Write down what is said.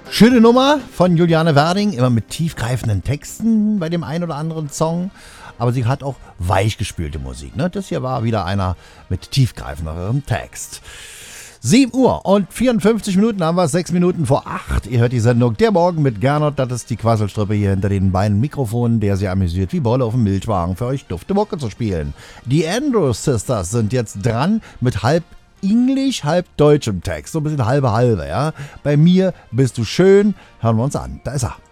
Schöne Nummer von Juliane Werding, immer mit tiefgreifenden Texten bei dem einen oder anderen Song. Aber sie hat auch weichgespülte Musik. Ne? Das hier war wieder einer mit tiefgreifenderem Text. 7 Uhr und 54 Minuten haben wir, 6 Minuten vor 8. Ihr hört die Sendung Der Morgen mit Gernot. Das ist die Quasselstrippe hier hinter den beiden Mikrofonen, der sie amüsiert wie Bolle auf dem Milchwagen für euch dufte Mucke zu spielen. Die Andrews Sisters sind jetzt dran mit halb Englisch, halb deutschem Text. So ein bisschen halbe, ja. Bei mir bist du schön. Hören wir uns an. Da ist er.